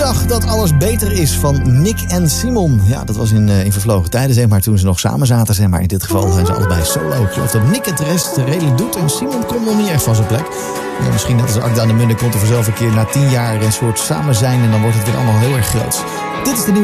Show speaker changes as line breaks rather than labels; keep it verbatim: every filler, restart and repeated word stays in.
dag dat alles beter is van Nick en Simon. Ja, dat was in, uh, in vervlogen tijden, zeg maar, toen ze nog samen zaten. Zeg maar. In dit geval zijn ze allebei solo. Ik geloof dat Nick het de rest redelijk doet en Simon komt nog niet echt van zijn plek. Ja, misschien net als Akda aan de Munde komt er vanzelf een keer na tien jaar een soort samen zijn en dan wordt het weer allemaal heel erg groot. Dit is de nieuwe